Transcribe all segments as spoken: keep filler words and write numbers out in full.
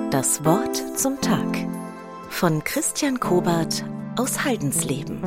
Das Wort zum Tag von Christian Kobert aus Haldensleben.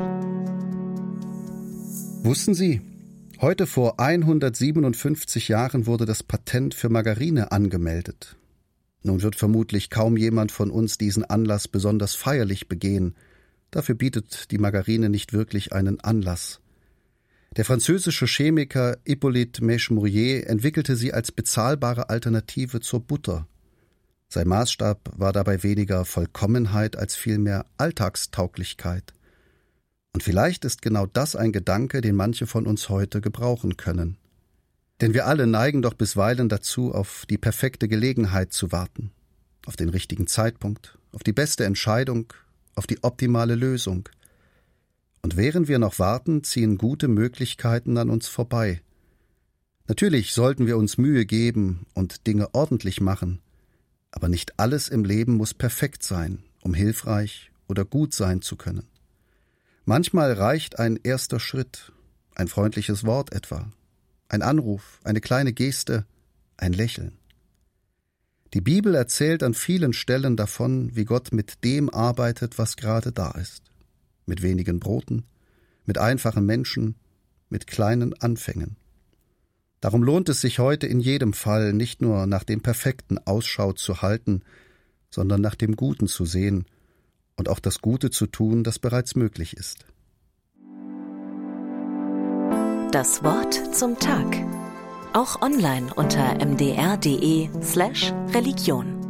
Wussten Sie, heute vor hundertsiebenundfünfzig Jahren wurde das Patent für Margarine angemeldet. Nun wird vermutlich kaum jemand von uns diesen Anlass besonders feierlich begehen. Dafür bietet die Margarine nicht wirklich einen Anlass. Der französische Chemiker Hippolyte Mèche-Mourier entwickelte sie als bezahlbare Alternative zur Butter. Sein Maßstab war dabei weniger Vollkommenheit als vielmehr Alltagstauglichkeit. Und vielleicht ist genau das ein Gedanke, den manche von uns heute gebrauchen können. Denn wir alle neigen doch bisweilen dazu, auf die perfekte Gelegenheit zu warten, auf den richtigen Zeitpunkt, auf die beste Entscheidung, auf die optimale Lösung. Und während wir noch warten, ziehen gute Möglichkeiten an uns vorbei. Natürlich sollten wir uns Mühe geben und Dinge ordentlich machen, aber nicht alles im Leben muss perfekt sein, um hilfreich oder gut sein zu können. Manchmal reicht ein erster Schritt, ein freundliches Wort etwa, ein Anruf, eine kleine Geste, ein Lächeln. Die Bibel erzählt an vielen Stellen davon, wie Gott mit dem arbeitet, was gerade da ist. Mit wenigen Broten, mit einfachen Menschen, mit kleinen Anfängen. Darum lohnt es sich heute in jedem Fall nicht nur nach dem Perfekten Ausschau zu halten, sondern nach dem Guten zu sehen und auch das Gute zu tun, das bereits möglich ist. Das Wort zum Tag. Auch online unter m d r punkt d e slash Religion.